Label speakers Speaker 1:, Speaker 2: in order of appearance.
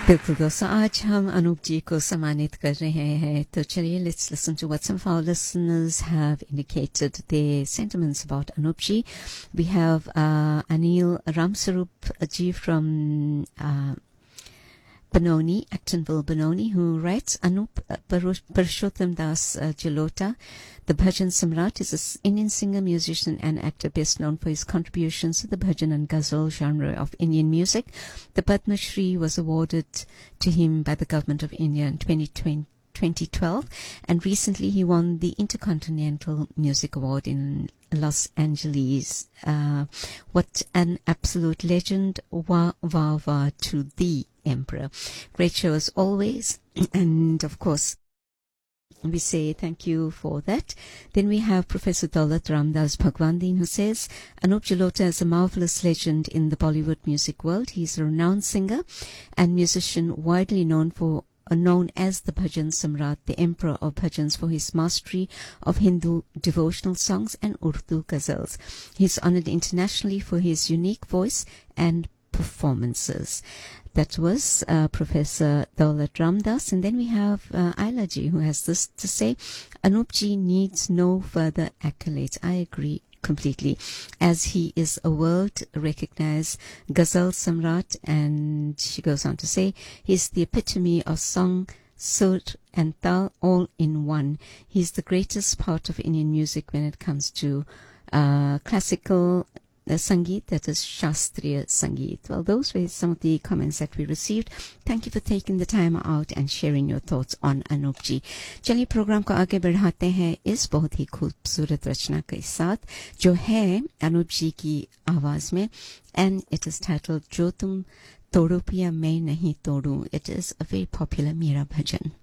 Speaker 1: बिल्कुल दोस्तों आज हम अनूप जी को सम्मानित कर रहे हैं तो चलिए let's listen to what some of our listeners have indicated their sentiments about Anup ji. We have Anil Ramsarup ji from Benoni, Actonville, Benoni, who writes, Anup Purushottam Das Jalota, the Bhajan Samrat, is an Indian singer, musician and actor best known for his contributions to the Bhajan and Ghazal genre of Indian music. The Padma Shri was awarded to him by the Government of India in 2012, and recently he won the Intercontinental Music Award in Los Angeles. What an absolute legend. Wah, wah, wah to the Emperor. Great show as always. And of course, we say thank you for that. Then we have Professor Daulat Ramdas Bhagwandin, who says, Anup Jalota is a marvelous legend in the Bollywood music world. He is a renowned singer and musician widely known as the Bhajan Samrat, the Emperor of Bhajans, for his mastery of Hindu devotional songs and Urdu ghazals. He is honored internationally for his unique voice and performances. That was Professor Daulat Ramdas. And then we have Ayla ji, who has this to say, Anup ji needs no further accolades. I agree completely, as he is a world-recognized Ghazal Samrat, and she goes on to say, he's the epitome of song, sur and tal all in one. He's the greatest part of Indian music when it comes to classical Sangeet, that is Shastriya Sangeet. Well, those were some of the comments that we received. Thank you for taking the time out and sharing your thoughts on Anup ji. चलिए programme को आगे बढ़ाते हैं इस बहुत ही खूबसूरत रचना के साथ जो है अनूप जी की आवाज में, and it is titled जो तुम तोड़ो पिया मैं नहीं तोड़ूं. It is a very popular Meera bhajan.